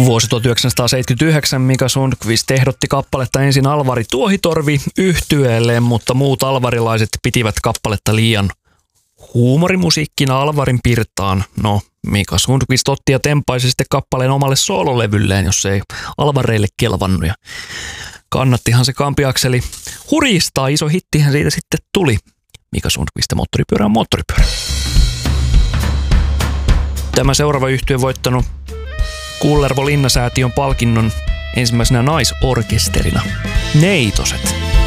Vuosi 1979 Mika Sundqvist ehdotti kappaletta ensin Alvari Tuohitorvi -yhtyeelle, mutta muut alvarilaiset pitivät kappaletta liian huumorimusiikkina Alvarin pirtaan. No, Mika Sundqvist otti ja tempaisi sitten kappaleen omalle soololevylleen, jos ei Alvareille kelvannut. Ja kannattihan se Kampi-Akseli hurjistaa, iso hittihän siitä sitten tuli. Mika Sundqvist ja Moottoripyörä on moottoripyörä. Tämä seuraava yhtye voittanut Kullervo Linnasäätiön palkinnon ensimmäisenä naisorkesterina. Neitoset.